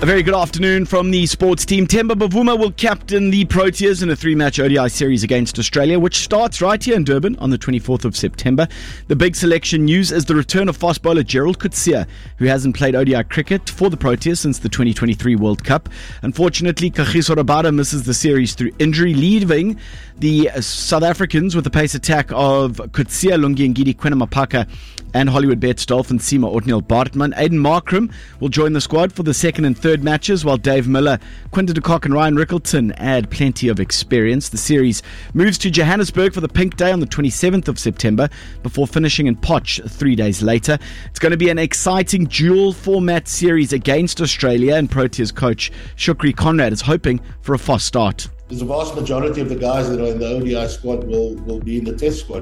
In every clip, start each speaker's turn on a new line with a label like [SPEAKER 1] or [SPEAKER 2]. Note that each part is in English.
[SPEAKER 1] A very good afternoon from the sports team. Themba Bavuma will captain the Proteas in a 3-match ODI series against Australia, which starts right here in Durban on the 24th of September. The big selection news is the return of fast bowler Gerald Coetzee, who hasn't played ODI cricket for the Proteas since the 2023 World Cup. Unfortunately, Kagiso Rabada misses the series through injury, leaving the South Africans with the pace attack of Coetzee, Lungi Ngidi, Quinn Mapaka, and Hollywood Bets Dolphin Seamer Othniel Bartman. Aiden Markram will join the squad for the second and third matches, while Dave Miller, Quinton de Kock and Ryan Rickleton add plenty of experience. The series moves to Johannesburg for the Pink Day on the 27th of September before finishing in Potch 3 days later. It's going to be an exciting dual format series against Australia, and Proteas coach Shukri Conrad is hoping for a fast start.
[SPEAKER 2] The vast majority of the guys that are in the ODI squad will be in the test squad,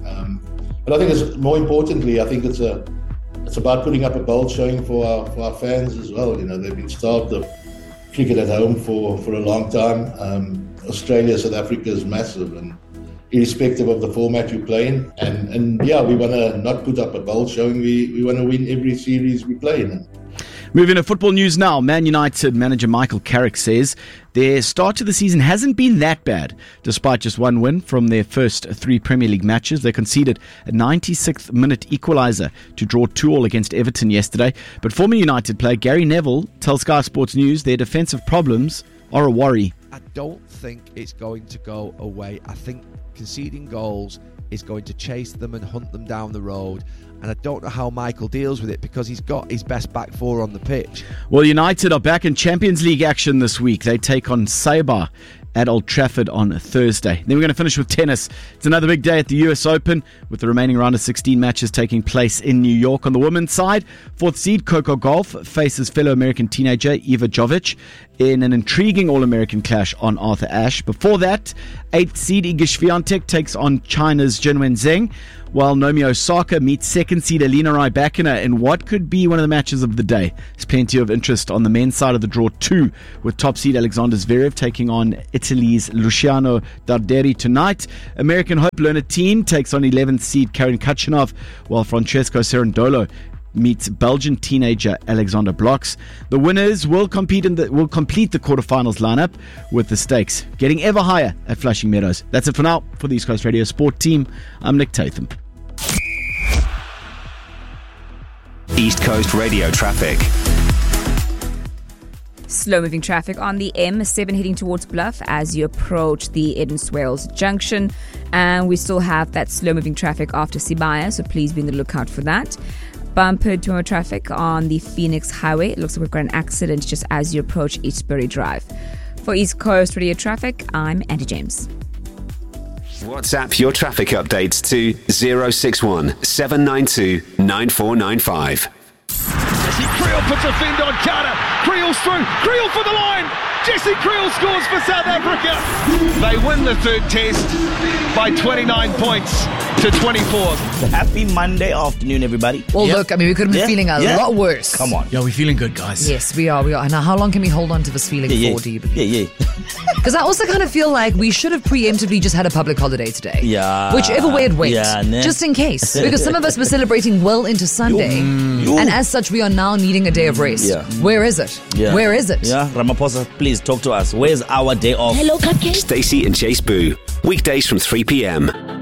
[SPEAKER 2] But I think it's more importantly, I think it's about putting up a bold showing for our fans as well. They've been starved of cricket at home for a long time. Australia, South Africa is massive, and irrespective of the format you play in. And we want to not put up a bold showing. We want to win every series we play in.
[SPEAKER 1] Moving to football news now, Man United manager Michael Carrick says their start to the season hasn't been that bad. Despite just one win from their first 3 Premier League matches, they conceded a 96th minute equaliser to draw 2-2 against Everton yesterday. But former United player Gary Neville tells Sky Sports News their defensive problems are a worry.
[SPEAKER 3] I don't think it's going to go away. I think conceding goals is going to chase them and hunt them down the road. And I don't know how Michael deals with it because he's got his best back four on the pitch.
[SPEAKER 1] Well, United are back in Champions League action this week. They take on Saiba at Old Trafford on Thursday. Then we're going to finish with tennis. It's another big day at the US Open, with the remaining round of 16 matches taking place in New York. On the women's side, 4th seed Coco Gauff faces fellow American teenager Iva Jovic in an intriguing All-American clash on Arthur Ashe. Before that, 8th seed Iga Swiatek takes on China's Jinwen Zheng, while Naomi Osaka meets 2nd seed Alina Rybakina in what could be one of the matches of the day. There's plenty of interest on the men's side of the draw too, with top seed Alexander Zverev taking on Italy's Luciano Darderi tonight. American Hope Lerner takes on 11th seed Karen Khachanov, while Francesco Cerundolo meets Belgian teenager Alexander Blocks. The winners will complete the quarterfinals lineup, with the stakes getting ever higher at Flushing Meadows. That's it for now. For the East Coast Radio Sport Team, I'm Nick Tatham.
[SPEAKER 4] East Coast Radio traffic.
[SPEAKER 5] Slow-moving traffic on the M7 heading towards Bluff as you approach the Eden Swales Junction. And we still have that slow-moving traffic after Sibaya, so please be on the lookout for that. Bumper to traffic on the Phoenix Highway. It looks like we've got an accident just as you approach Eastbury Drive. For East Coast Radio Traffic, I'm Andy James.
[SPEAKER 4] WhatsApp your traffic updates to 061 792 9495.
[SPEAKER 6] Jesse Creel puts a fend on Carter. Creel's through. Creel for the line. Jesse Creel scores for South Africa. They win the third test by 29 points to 24.
[SPEAKER 7] Happy Monday afternoon, everybody.
[SPEAKER 8] Well, look, we could have been feeling a lot worse.
[SPEAKER 7] Come on.
[SPEAKER 1] Yeah, we're feeling good, guys.
[SPEAKER 8] Yes, we are. And how long can we hold on to this feeling for, do you believe?
[SPEAKER 7] Yeah.
[SPEAKER 8] Because I also kind of feel like we should have preemptively just had a public holiday today.
[SPEAKER 7] Yeah.
[SPEAKER 8] Whichever way it went.
[SPEAKER 7] Yeah,
[SPEAKER 8] just in case. Because some of us were celebrating well into Sunday. And as such, we are now needing a day of rest.
[SPEAKER 7] Yeah.
[SPEAKER 8] Where is it?
[SPEAKER 7] Yeah.
[SPEAKER 8] Where is it?
[SPEAKER 7] Yeah, Ramaphosa, please talk to us. Where's our day off?
[SPEAKER 4] Stacey and Chase Boo. Weekdays from 3 p.m.